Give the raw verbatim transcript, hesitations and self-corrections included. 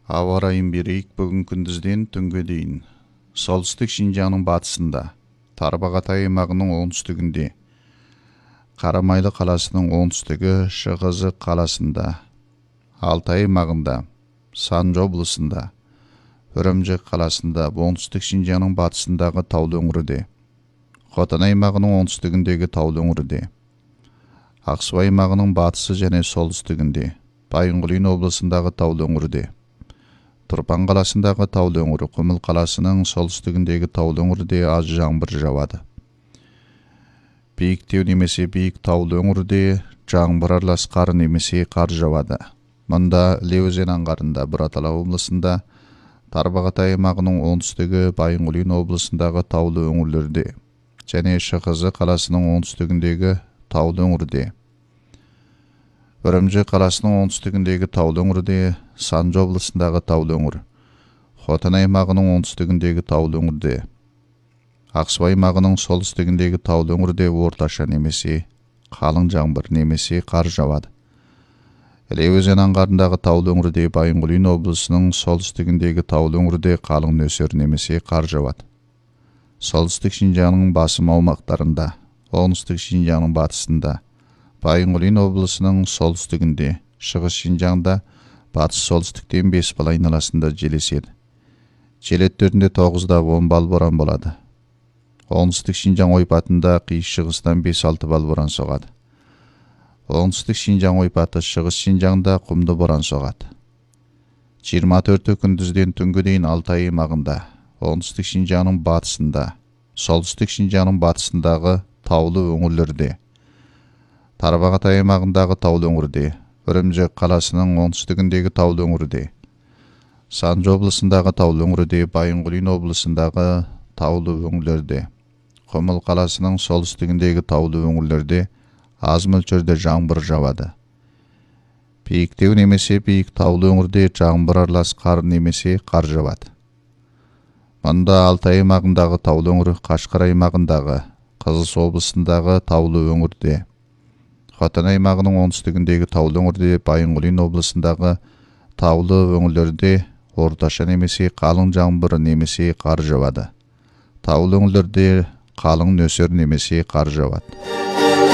Ауа райын берейік бүгін күндізден түнге дейін. Солтүстік Шинжаңның батысында, Тарбағатай аймағының оңтүстігінде, Қарамайлы қаласының оңтүстігі, Шығызы қаласында, Алтай аймағында, Санжы облысында, Үрімжі қаласында, оңтүстік Шинжаңның батысындағы таулы өңірде, Хотан аймағының оңтүстігіндегі таулы өңірде, Ақсу аймағының батысы және солтүстігінде, Байынғолин облысындағы таулы өңірде, Тұрпан қаласындағы таулы өңірі, Құмыл қаласының солтүстігіндегі таулы өңірде аз жаңбыр жауады. Биіктеу немесе биік таулы өңірде жаңбыр аралас қар немесе қар жауады. Мұнда Іле өзен аңғарында, Бұратала облысында, Тарбағатай аймағының оңтүстігі, Байынғолин облысындағы таулы өңірлерде және Шығызы қаласының оңтүстігіндегі таулы өңірде, Үрімжі қаласының оңтүстігіндегі таулы өңірде, Санжы облысындағы таулы өңір, Хотан аймағының оңтүстігіндегі таулы өңірде, Ақсу аймағының солтүстігіндегі таулы өңірде орташа немесе қалың жаңбыр немесе қар жауады. Іле өзен аңғарындағы таулы өңірде, Байынғолин облысының солтүстігіндегі таулы өңірде қалың нөсер немесе қар жауады. Солтүстік Шинжаңның басым аумақтарында, оңтүстік Шинжаңның батысында, Байынғолин облысының солтүстігінде, Шығыс Шинжаңда батыс солтүстіктен бес бал айналасында жел еседі. Жел екпіні тоғыздан он бал боран болады. Оңтүстік Шинжаң ойпатында қиыс шығыстан бес алты бал боран соғады. Оңтүстік Шинжаң ойпаты Шығыс Шинжаңда құмды боран соғады. жиырма төрті күндізден түнге дейін Алтай аймағында, оңтүстік Шинжаңның батысында, солтүстік Шинжаңның батысындағы таулы өңірлерде, Тарбағатай аймағындағы таулы өңірде, Үрімжі қаласының оңтүстігіндегі таулы өңірде, Санжы облысындағы таулы өңірде, Байынғолин облысындағы таулы өңірлерде, Құмыл қаласының солтүстігіндегі таулы өңірлерде аз мөлшерде жаңбыр жауады. Биіктеу немесе биік таулы өңірде жаңбыр аралас қар немесе қар жауады. Мұнда Алтай аймағындағы таулы өңірі, Қашқар аймағындағы, Қызылсу облысындағы таулы өңірде, Хотан аймағының оңтүстігіндегі таулы өңірде, Байынғолин облысындағы таулы өңірлерде орташа немесе қалың жаңбыр немесе қар жауады. Таулы өңірлерде қалың нөсер немесе қар жауады.